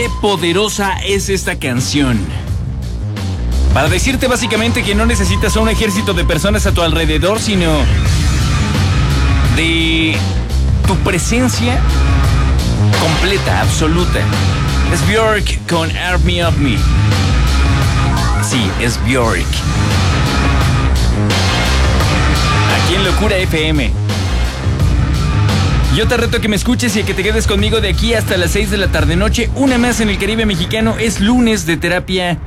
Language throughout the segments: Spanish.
de poderosa es esta canción? Para decirte básicamente que no necesitas a un ejército de personas a tu alrededor, sino de tu presencia completa, absoluta. Es Björk con Army of Me. Sí, es Björk. Aquí en Locura FM. Yo te reto a que me escuches y a que te quedes conmigo de aquí hasta las 6 de la tarde-noche. Una más en el Caribe mexicano. Es lunes de terapia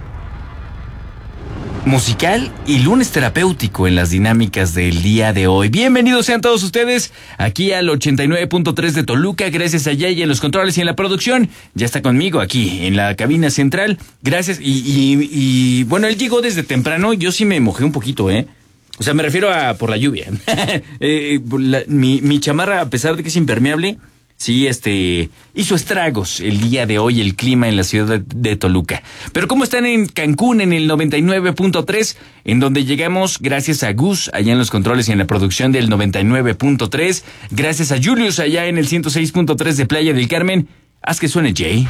musical y lunes terapéutico en las dinámicas del día de hoy. Bienvenidos sean todos ustedes aquí al 89.3 de Toluca. Gracias a Jay en los controles y en la producción. Ya está conmigo aquí en la cabina central. Gracias. Y bueno, él llegó desde temprano. Yo sí me mojé un poquito, O sea, me refiero a por la lluvia. Mi chamarra, a pesar de que es impermeable, sí, hizo estragos el día de hoy el clima en la ciudad de Toluca. Pero ¿cómo están en Cancún en el 99.3? En donde llegamos gracias a Gus, allá en los controles y en la producción del 99.3. Gracias a Julius, allá en el 106.3 de Playa del Carmen. Haz que suene, Jay.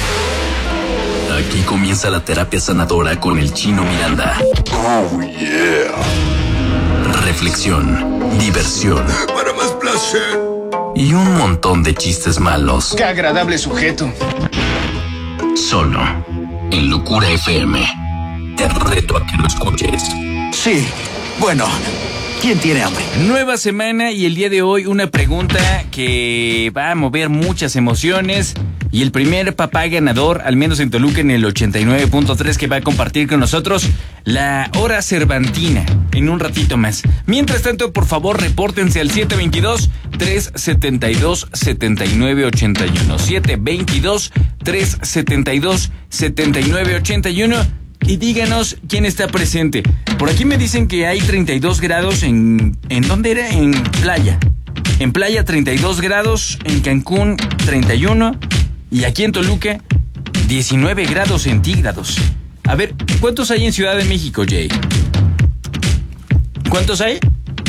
Aquí comienza la terapia sanadora con el Chino Miranda. Oh, yeah. Reflexión, diversión. Para más placer. Y un montón de chistes malos. ¡Qué agradable sujeto! Solo en Locura FM. Te reto a que lo escuches. Sí, bueno, ¿quién tiene hambre? Nueva semana y el día de hoy una pregunta que va a mover muchas emociones. Y el primer papá ganador, al menos en Toluca, en el 89.3, que va a compartir con nosotros la hora cervantina en un ratito más. Mientras tanto, por favor, repórtense al 722-372-7981. 722-372-7981 y díganos quién está presente. Por aquí me dicen que hay 32 grados ¿en dónde era? En Playa. En Playa 32 grados, en Cancún 31... Y aquí en Toluca, 19 grados centígrados. A ver, ¿cuántos hay en Ciudad de México, Jay? ¿Cuántos hay?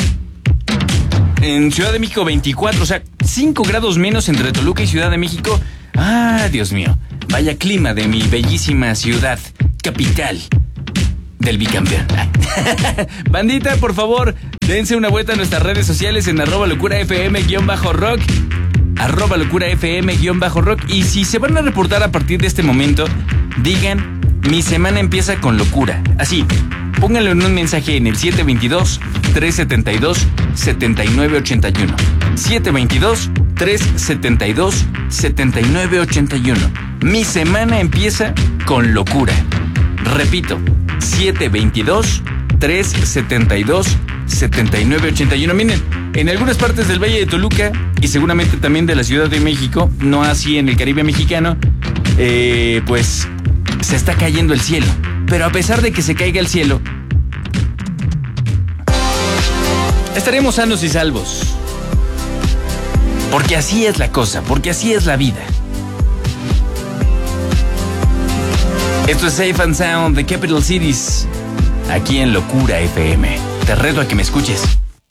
En Ciudad de México, 24. O sea, 5 grados menos entre Toluca y Ciudad de México. Ah, Dios mío. Vaya clima de mi bellísima ciudad, capital del bicampeón. Bandita, por favor, dense una vuelta a nuestras redes sociales en @locurafm_rock. @locurafm_rock. Y si se van a reportar a partir de este momento, digan, mi semana empieza con locura. Así, pónganlo en un mensaje en el 722-372-7981. 722-372-7981. Mi semana empieza con locura. Repito, 722-372-7981. Miren, en algunas partes del Valle de Toluca y seguramente también de la Ciudad de México, no así en el Caribe mexicano, pues se está cayendo el cielo. Pero a pesar de que se caiga el cielo, estaremos sanos y salvos. Porque así es la cosa, porque así es la vida. Esto es Safe and Sound de Capital Cities, aquí en Locura FM. Te reto a que me escuches.